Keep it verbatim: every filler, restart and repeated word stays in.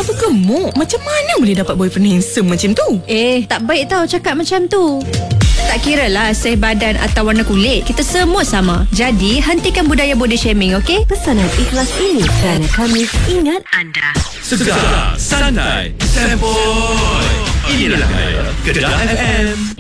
bergemuk. Macam mana boleh dapat boyfriend handsome macam tu? Eh, tak baik tau cakap macam tu. Tak kira lah saiz badan atau warna kulit, kita semua sama. Jadi, hentikan budaya body shaming, okey? Pesanan ikhlas ini kerana kami ingat anda. Segar, santai, sempoi. Inilah Kedah F M.